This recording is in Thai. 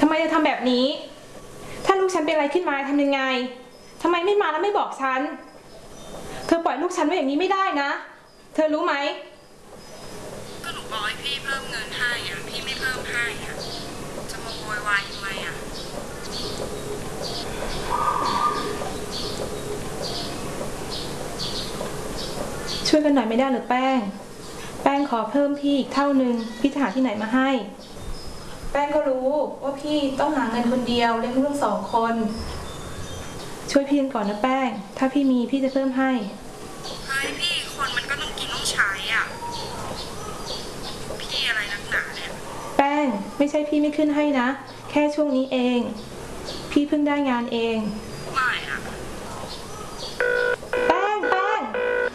ทำไมจะทำแบบนี้ถ้าลูกฉันเป็นอะไรขึ้นมาทำยังไงทำไมไม่มาแล้วไม่บอกฉันเธอปล่อยลูกฉันไว้อย่างนี้ไม่ได้นะเธอรู้ไหมก็หนูบอกให้พี่เพิ่มเงินให้อ่ะพี่ไม่เพิ่มให้อ่ะจะมาโวยวายทำไมอ่ะช่วยกันหน่อยไม่ได้หรือแป้งขอเพิ่มพี่อีกเท่านึงพี่จะหาที่ไหนมาให้แป้งก็รู้ว่าพี่ต้องหาเงินคนเดียวเลี้ยงลูก2 คนช่วยพี่กันก่อนนะแป้งถ้าพี่มีพี่จะเพิ่มให้เฮ้ยพี่คนมันก็ต้องกินต้องใช้อ่ะพี่อะไรนักหนาเนี่ยแป้งไม่ใช่พี่ไม่ขึ้นให้นะแค่ช่วงนี้เองพี่เพิ่งได้งานเอง